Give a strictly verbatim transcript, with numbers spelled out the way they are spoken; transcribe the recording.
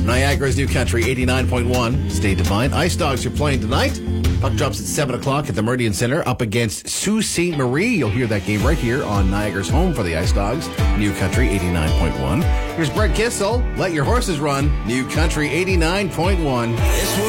Niagara's New Country eighty-nine point one. Stay Divine. Ice Dogs are playing tonight. Puck drops at seven o'clock at the Meridian Center up against Sault Ste. Marie. You'll hear that game right here on Niagara's home for the Ice Dogs. New Country eighty-nine point one. Here's Brett Kissel. Let Your Horses Run. New Country eighty-nine point one.